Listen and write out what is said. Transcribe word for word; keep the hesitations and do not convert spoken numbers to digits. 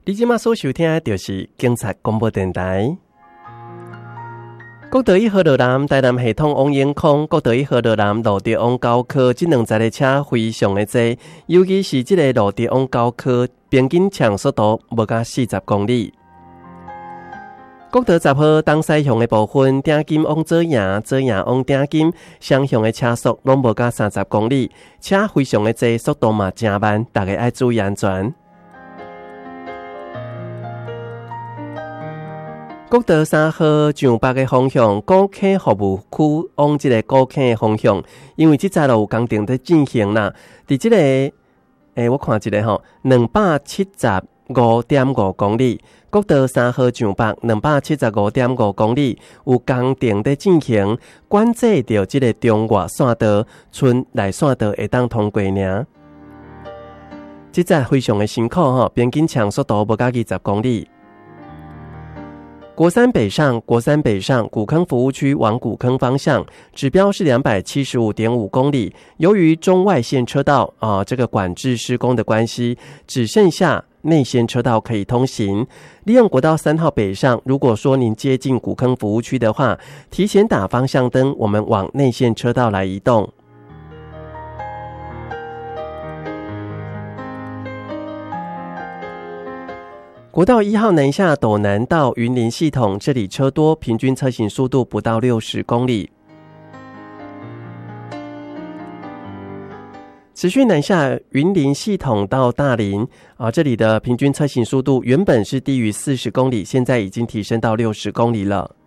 你即马所收听的就是警察广播电台。国道一号路南台南系统往永康，国道一号路南路直往高科，这两节的车非常的多，尤其是这个路直往高科，平均车速度无甲四十公里。国道十号东西向的部分，鼎金往左营，左营往鼎金，双向的车速拢无甲三十公里，车非常的多，速度嘛真慢，大家爱注意安全。国道三号上北的方向，高坑服务区往这个高坑的方向，因为这站路有工程在进行啦。伫这个，诶、欸，我看一下吼，两百七十五点五公里。国道三号上北两百七十五点五公里，有工程在进行，管制着这个中外线道，村内线道会当通过尔。这站非常的辛苦吼，平均车速度无甲二十公里。国三北上，国三北上，古坑服务区往古坑方向，指标是两百七十五点五公里。由于中外线车道啊、呃、这个管制施工的关系，只剩下内线车道可以通行。利用国道三号北上，如果说您接近古坑服务区的话，提前打方向灯，我们往内线车道来移动。国道一号南下斗南到云林系统，这里车多，平均车行速度不到六十公里。持续南下云林系统到大林啊，这里的平均车行速度原本是低于四十公里，现在已经提升到六十公里了。